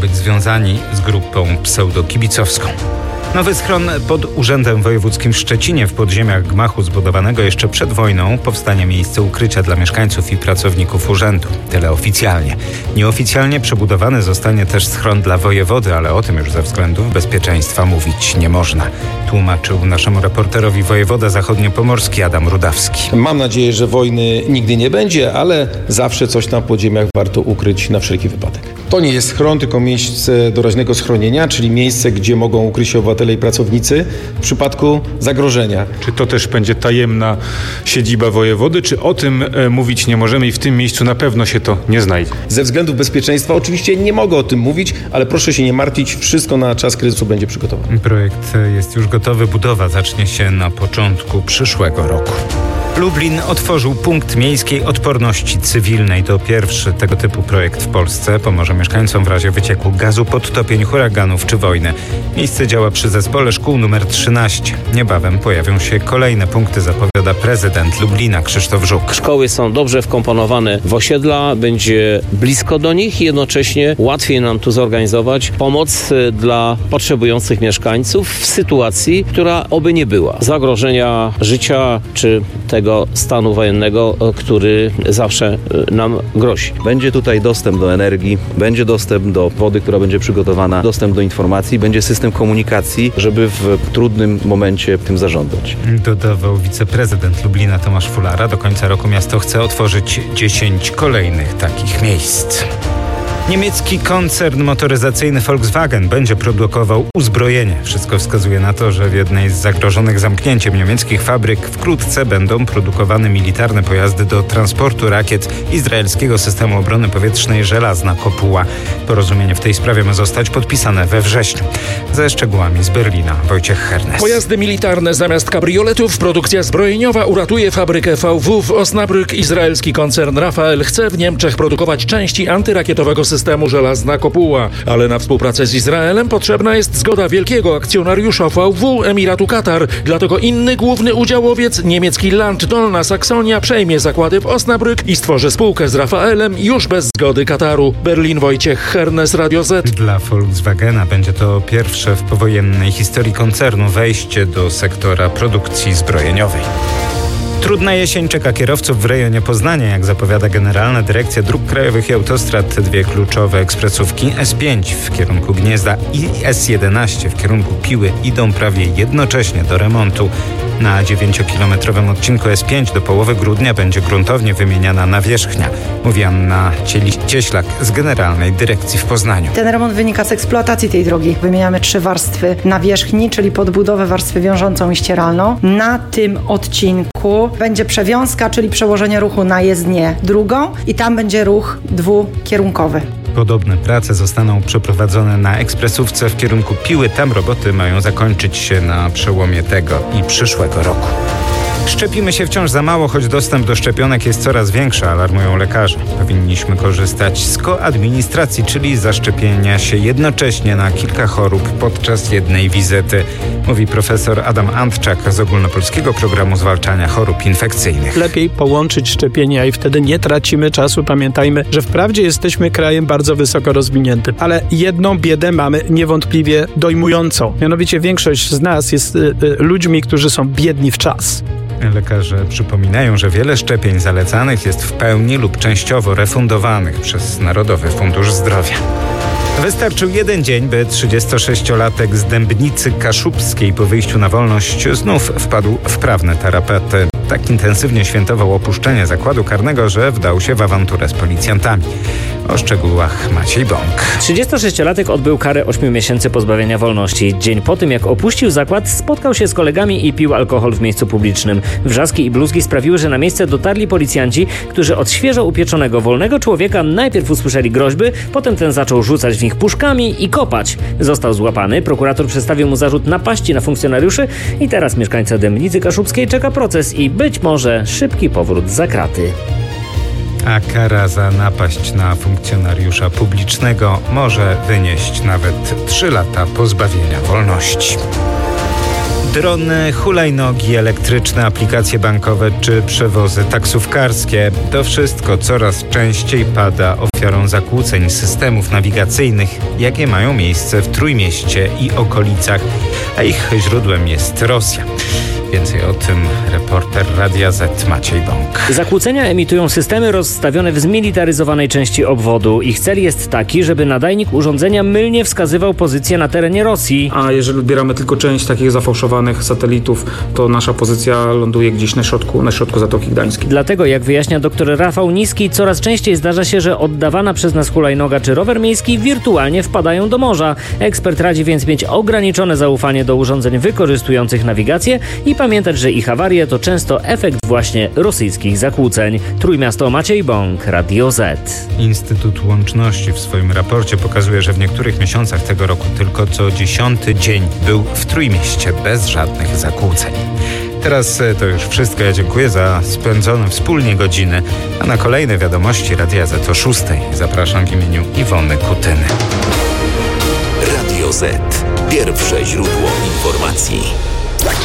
być związani z grupą pseudokibicowską. Nowy schron pod Urzędem Wojewódzkim w Szczecinie w podziemiach gmachu zbudowanego jeszcze przed wojną powstanie miejsce ukrycia dla mieszkańców i pracowników urzędu. Tyle oficjalnie. Nieoficjalnie przebudowany zostanie też schron dla wojewody, ale o tym już ze względów bezpieczeństwa mówić nie można. Tłumaczył naszemu reporterowi wojewoda zachodniopomorski Adam Rudawski. Mam nadzieję, że wojny nigdy nie będzie, ale zawsze coś na podziemiach warto ukryć na wszelki wypadek. To nie jest schron, tylko miejsce doraźnego schronienia, czyli miejsce, gdzie mogą ukryć się obywatele i pracownicy w przypadku zagrożenia. Czy to też będzie tajemna siedziba wojewody, czy o tym mówić nie możemy i w tym miejscu na pewno się to nie znajdzie? Ze względów bezpieczeństwa oczywiście nie mogę o tym mówić, ale proszę się nie martwić, wszystko na czas kryzysu będzie przygotowane. Projekt jest już gotowy, budowa zacznie się na początku przyszłego roku. Lublin otworzył punkt miejskiej odporności cywilnej. To pierwszy tego typu projekt w Polsce. Pomoże mieszkańcom w razie wycieku gazu, podtopień, huraganów czy wojny. Miejsce działa przy zespole szkół nr 13. Niebawem pojawią się kolejne punkty, zapowiada prezydent Lublina Krzysztof Żuk. Szkoły są dobrze wkomponowane w osiedla, będzie blisko do nich i jednocześnie łatwiej nam tu zorganizować pomoc dla potrzebujących mieszkańców w sytuacji, która oby nie była. Zagrożenia życia czy tego stanu wojennego, który zawsze nam grozi. Będzie tutaj dostęp do energii, będzie dostęp do wody, która będzie przygotowana, dostęp do informacji, będzie system komunikacji, żeby w trudnym momencie tym zarządzać. Dodawał wiceprezydent Lublina Tomasz Fulara. Do końca roku miasto chce otworzyć 10 kolejnych takich miejsc. Niemiecki koncern motoryzacyjny Volkswagen będzie produkował uzbrojenie. Wszystko wskazuje na to, że w jednej z zagrożonych zamknięciem niemieckich fabryk wkrótce będą produkowane militarne pojazdy do transportu rakiet izraelskiego systemu obrony powietrznej Żelazna Kopuła. Porozumienie w tej sprawie ma zostać podpisane we wrześniu. Ze szczegółami z Berlina Wojciech Hernes. Pojazdy militarne zamiast kabrioletów, produkcja zbrojeniowa uratuje fabrykę VW w Osnabrück. Izraelski koncern Rafael chce w Niemczech produkować części antyrakietowego systemu Żelazna Kopuła. Ale na współpracę z Izraelem potrzebna jest zgoda wielkiego akcjonariusza VW, Emiratu Katar. Dlatego inny główny udziałowiec, niemiecki Land Dolna Saksonia, przejmie zakłady w Osnabrück i stworzy spółkę z Rafaelem już bez zgody Kataru. Berlin, Wojciech Hernes, Radio Z. Dla Volkswagena będzie to pierwsze w powojennej historii koncernu wejście do sektora produkcji zbrojeniowej. Trudna jesień czeka kierowców w rejonie Poznania. Jak zapowiada Generalna Dyrekcja Dróg Krajowych i Autostrad, dwie kluczowe ekspresówki S5 w kierunku Gniezna i S11 w kierunku Piły idą prawie jednocześnie do remontu. Na 9-kilometrowym odcinku S5 do połowy grudnia będzie gruntownie wymieniana nawierzchnia, mówi Anna Cieślak z Generalnej Dyrekcji w Poznaniu. Ten remont wynika z eksploatacji tej drogi. Wymieniamy 3 warstwy nawierzchni, czyli podbudowę, warstwę wiążącą i ścieralną. Na tym odcinku będzie przewiązka, czyli przełożenie ruchu na jezdnię drugą i tam będzie ruch dwukierunkowy. Podobne prace zostaną przeprowadzone na ekspresówce w kierunku Piły. Tam roboty mają zakończyć się na przełomie tego i przyszłego roku. Szczepimy się wciąż za mało, choć dostęp do szczepionek jest coraz większy, alarmują lekarze. Powinniśmy korzystać z koadministracji, czyli zaszczepienia się jednocześnie na kilka chorób podczas jednej wizyty, mówi profesor Adam Antczak z Ogólnopolskiego Programu Zwalczania Chorób Infekcyjnych. Lepiej połączyć szczepienia i wtedy nie tracimy czasu. Pamiętajmy, że wprawdzie jesteśmy krajem bardzo wysoko rozwiniętym, ale jedną biedę mamy niewątpliwie dojmującą. Mianowicie większość z nas jest ludźmi, którzy są biedni w czas. Lekarze przypominają, że wiele szczepień zalecanych jest w pełni lub częściowo refundowanych przez Narodowy Fundusz Zdrowia. Wystarczył jeden dzień, by 36-latek z Dębnicy Kaszubskiej po wyjściu na wolność znów wpadł w prawne tarapaty. Tak intensywnie świętował opuszczenie zakładu karnego, że wdał się w awanturę z policjantami. O szczegółach Maciej Bąk. 36-latek odbył karę 8 miesięcy pozbawienia wolności. Dzień po tym, jak opuścił zakład, spotkał się z kolegami i pił alkohol w miejscu publicznym. Wrzaski i bluzgi sprawiły, że na miejsce dotarli policjanci, którzy od świeżo upieczonego wolnego człowieka najpierw usłyszeli groźby, potem ten zaczął rzucać w nich puszkami i kopać. Został złapany, prokurator przedstawił mu zarzut napaści na funkcjonariuszy i teraz mieszkańca Dębnicy Kaszubskiej czeka proces i być może szybki powrót za kraty. A kara za napaść na funkcjonariusza publicznego może wynieść nawet 3 lata pozbawienia wolności. Drony, hulajnogi, elektryczne aplikacje bankowe czy przewozy taksówkarskie. To wszystko coraz częściej pada ofiarą zakłóceń systemów nawigacyjnych, jakie mają miejsce w Trójmieście i okolicach, a ich źródłem jest Rosja. Więcej o tym reporter Radia Z Maciej Bąk. Zakłócenia emitują systemy rozstawione w zmilitaryzowanej części obwodu. Ich cel jest taki, żeby nadajnik urządzenia mylnie wskazywał pozycję na terenie Rosji. A jeżeli odbieramy tylko część takich zafałszowanych satelitów, to nasza pozycja ląduje gdzieś na środku Zatoki Gdańskiej. Dlatego, jak wyjaśnia dr Rafał Niski, coraz częściej zdarza się, że oddawana przez nas hulajnoga czy rower miejski wirtualnie wpadają do morza. Ekspert radzi więc mieć ograniczone zaufanie do urządzeń wykorzystujących nawigację i pamiętać, że ich awarie to często efekt właśnie rosyjskich zakłóceń. Trójmiasto, Maciej Bąk, Radio Z. Instytut Łączności w swoim raporcie pokazuje, że w niektórych miesiącach tego roku tylko co 10. dzień był w Trójmieście bez żadnych zakłóceń. Teraz to już wszystko. Ja dziękuję za spędzone wspólnie godziny, a na kolejne wiadomości Radia Z o 6. Zapraszam w imieniu Iwony Kutyny. Radio Z. Pierwsze źródło informacji.